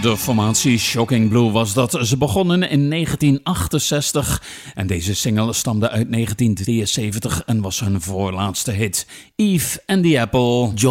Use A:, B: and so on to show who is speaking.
A: De formatie Shocking Blue was dat. Ze begonnen in 1968 en deze single stamde uit 1973 en was hun voorlaatste hit. Eve and the Apple.